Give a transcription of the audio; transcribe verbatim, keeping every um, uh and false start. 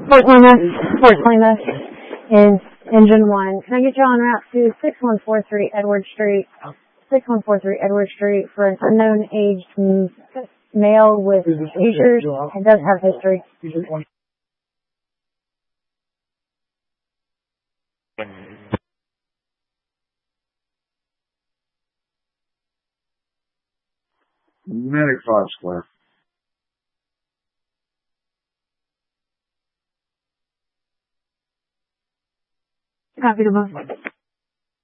Fort Plymouth, Fort Plymouth is engine one. Can I get you on route to six one four three Edward Street, six one four three Edward Street for an unknown aged male with seizures and does have history. Medic five square. Copy the book.